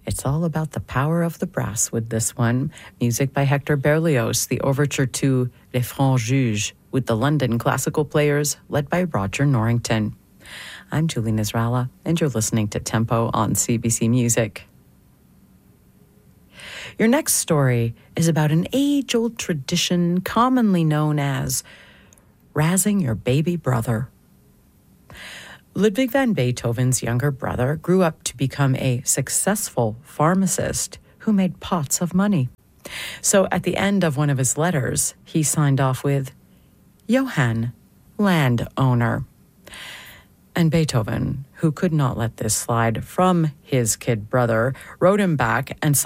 It's all about the power of the brass with this one. Music by Hector Berlioz, the overture to Les Francs Juges, with the London Classical Players, led by Roger Norrington. I'm Julie Nisralla, and you're listening to Tempo on CBC Music. Your next story is about an age-old tradition commonly known as razzing your baby brother. Ludwig van Beethoven's younger brother grew up to become a successful pharmacist who made pots of money. So at the end of one of his letters, he signed off with, Johann, landowner. And Beethoven, who could not let this slide from his kid brother, wrote him back and